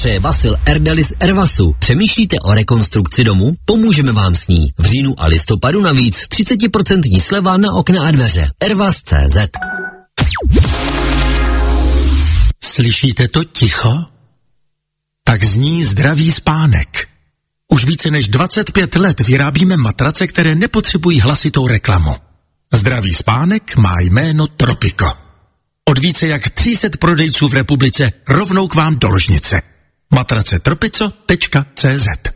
přeje Vasil Erdelis z Ervasu. Přemýšlíte o rekonstrukci domu? Pomůžeme vám s ní. V říjnu a listopadu navíc 30% sleva na okna a dveře. Ervas.cz. Slyšíte to ticho? Tak zní Zdravý spánek. Už více než 25 let vyrábíme matrace, které nepotřebují hlasitou reklamu. Zdravý spánek má jméno Tropico. Od více jak 300 prodejců v republice rovnou k vám do ložnice. matrace tropico.cz.